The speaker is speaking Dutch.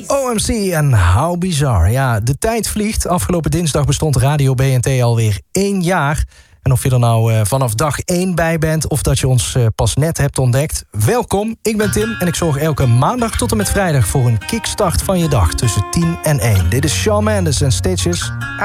OMC en How Bizarre. Ja, de tijd vliegt. Afgelopen dinsdag bestond Radio BNT alweer 1 jaar. En of je er nou vanaf dag 1 bij bent of dat je ons pas net hebt ontdekt, welkom. Ik ben Tim en ik zorg elke maandag tot en met vrijdag voor een kickstart van je dag tussen 10 en 1. Dit is Shawn Mendes en Stitches.